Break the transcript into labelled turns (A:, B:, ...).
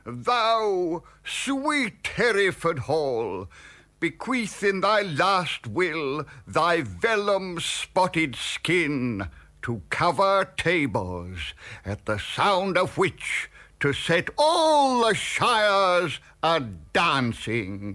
A: Thou, sweet Hereford Hall, bequeath in thy last will thy vellum-spotted skin to cover tables, at the sound of which to set all the shires a-dancing.